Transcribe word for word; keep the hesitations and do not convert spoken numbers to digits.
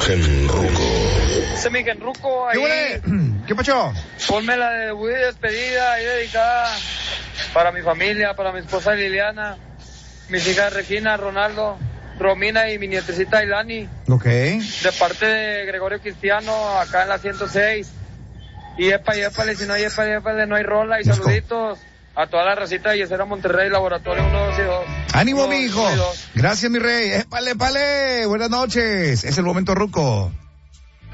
Gen Ruco. Ese mi Gen Ruco ahí. ¿Qué, ¿Qué pasó? Ponme la de muy despedida ahí dedicada para mi familia, para mi esposa Liliana, mis hijas Regina, Ronaldo, Romina y mi nietecita Ilani. Ok. De parte de Gregorio Cristiano, acá en la ciento seis. Y epa, y épale, si no hay epa, y épale, no hay rola. Y Let's saluditos go. A toda la racita de Yesera Monterrey, Laboratorio uno, dos y dos. Ánimo, uno, mijo. Gracias, mi rey. Épale, épale. Buenas noches. Es el momento ruco.